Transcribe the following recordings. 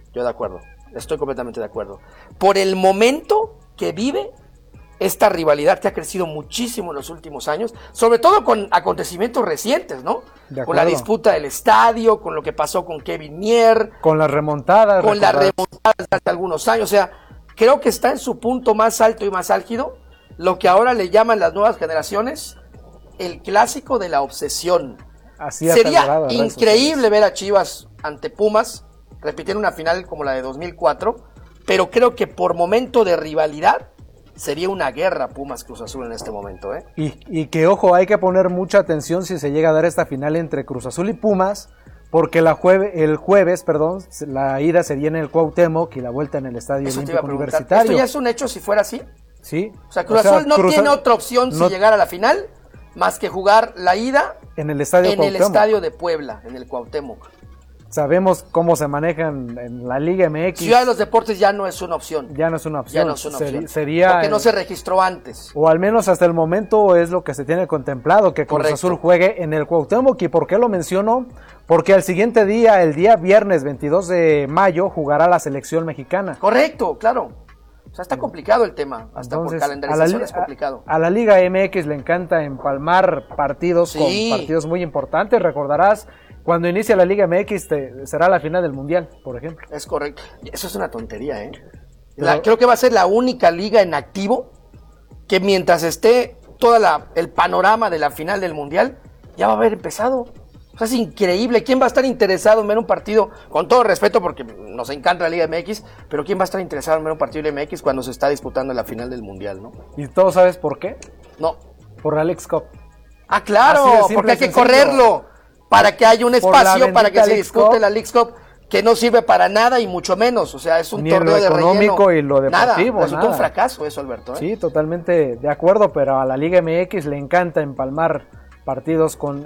Yo de acuerdo, estoy completamente de acuerdo. Por el momento que vive esta rivalidad que ha crecido muchísimo en los últimos años, sobre todo con acontecimientos recientes, ¿no? Con la disputa del estadio, con lo que pasó con Kevin Mier, con las remontadas. Con las remontadas de hace algunos años. O sea, creo que está en su punto más alto y más álgido, lo que ahora le llaman las nuevas generaciones el clásico de la obsesión. Así sería increíble ver a Chivas ante Pumas, repitiendo una final como la de 2004, pero creo que por momento de rivalidad, sería una guerra Pumas Cruz Azul en este momento, ¿eh? Y que, ojo, hay que poner mucha atención si se llega a dar esta final entre Cruz Azul y Pumas, porque el jueves, la ida sería en el Cuauhtémoc y la vuelta en el Estadio Olímpico Universitario. ¿Esto ya es un hecho si fuera así? Sí. O sea, Cruz Azul no tiene otra opción si llegara a la final, más que jugar la ida en el Estadio de Puebla, en el Cuauhtémoc. Sabemos cómo se manejan en la Liga MX. Ciudad de los Deportes ya no es una opción. Ya no es una opción. Sería porque no se registró antes. O al menos hasta el momento es lo que se tiene contemplado, que Cruz Azul juegue en el Cuauhtémoc. ¿Y por qué lo menciono? Porque al siguiente día, el día viernes 22 de mayo, jugará la selección mexicana. Correcto, claro. O sea, está complicado el tema. Hasta entonces, por calendarización es complicado. A la Liga MX le encanta empalmar partidos con partidos muy importantes. Recordarás, cuando inicia la Liga MX será la final del Mundial, por ejemplo. Es correcto. Eso es una tontería, ¿eh? Creo que va a ser la única liga en activo que mientras esté todo el panorama de la final del Mundial, ya va a haber empezado. O sea, es increíble. ¿Quién va a estar interesado en ver un partido, con todo respeto porque nos encanta la Liga MX, pero quién va a estar interesado en ver un partido de MX cuando se está disputando la final del Mundial, ¿no? ¿Y todos sabes por qué? No. Por la Leagues Cup. Ah, claro, porque hay que correrlo para que haya un espacio para que se discute la Leagues Cup, que no sirve para nada y mucho menos. O sea, es un torneo de relleno. Ni lo económico y lo deportivo. Resultó un fracaso eso, Alberto, ¿eh? Sí, totalmente de acuerdo, pero a la Liga MX le encanta empalmar partidos con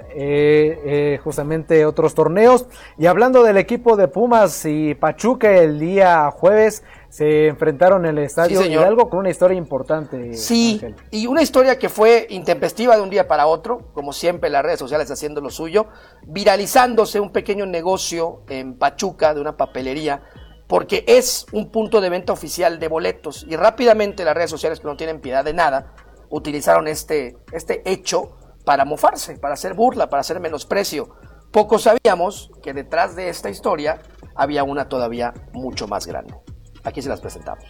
justamente otros torneos. Y hablando del equipo de Pumas y Pachuca, el día jueves se enfrentaron en el Estadio Hidalgo con una historia importante. Sí, Ángel. Y una historia que fue intempestiva de un día para otro, como siempre las redes sociales haciendo lo suyo, viralizándose un pequeño negocio en Pachuca de una papelería, porque es un punto de venta oficial de boletos, y rápidamente las redes sociales, que no tienen piedad de nada, utilizaron este hecho para mofarse, para hacer burla, para hacer menosprecio. Poco sabíamos que detrás de esta historia había una todavía mucho más grande. Aquí se las presentamos.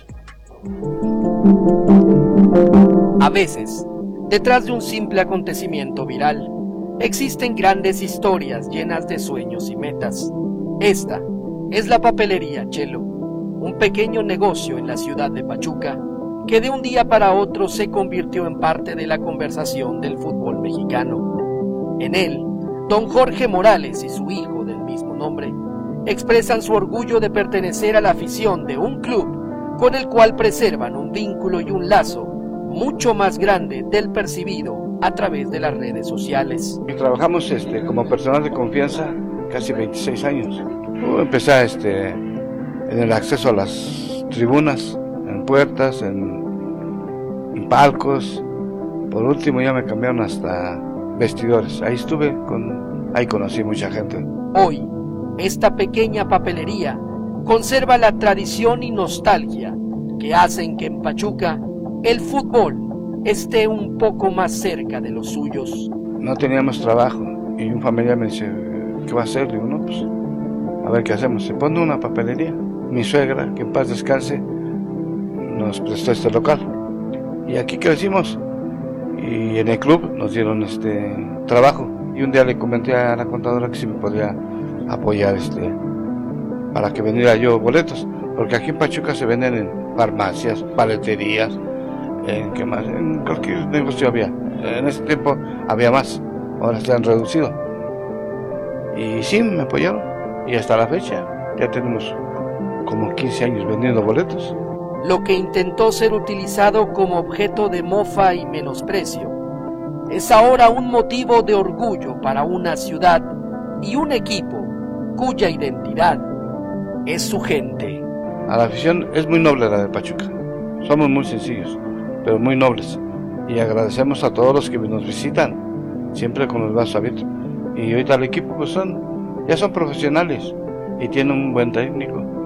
A veces, detrás de un simple acontecimiento viral, existen grandes historias llenas de sueños y metas. Esta es la papelería Chelo, un pequeño negocio en la ciudad de Pachuca, que de un día para otro se convirtió en parte de la conversación del fútbol mexicano. En él, don Jorge Morales y su hijo del mismo nombre expresan su orgullo de pertenecer a la afición de un club con el cual preservan un vínculo y un lazo mucho más grande del percibido a través de las redes sociales. Trabajamos como personal de confianza casi 26 años. Empecé en el acceso a las tribunas, en puertas, en palcos. Por último ya me cambiaron hasta vestidores. Ahí ahí conocí mucha gente. Hoy, esta pequeña papelería conserva la tradición y nostalgia que hacen que en Pachuca el fútbol esté un poco más cerca de los suyos. No teníamos trabajo y un familiar me dice, ¿qué va a hacer? Digo, no, pues a ver qué hacemos. Se pone una papelería. Mi suegra, que en paz descanse, nos prestó este local y aquí crecimos, y en el club nos dieron trabajo, y un día le comenté a la contadora que si me podía apoyar para que vendiera yo boletos, porque aquí en Pachuca se venden en farmacias, paleterías, en cualquier negocio había. En ese tiempo había más, ahora se han reducido, y sí, me apoyaron, y hasta la fecha ya tenemos como 15 años vendiendo boletos. Lo que intentó ser utilizado como objeto de mofa y menosprecio es ahora un motivo de orgullo para una ciudad y un equipo cuya identidad es su gente. A la afición es muy noble la de Pachuca. Somos muy sencillos, pero muy nobles, y agradecemos a todos los que nos visitan, siempre con los brazos abiertos. Y ahorita el equipo ya son profesionales y tienen un buen técnico.